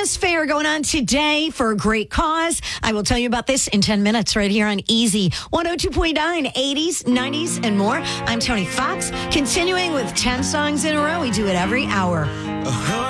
Christmas fair going on today for a great cause. I will tell you about this in 10 minutes right here on Easy 102.9, 80s, 90s, and more. I'm Tony Fox, continuing with 10 songs in a row. We do it every hour.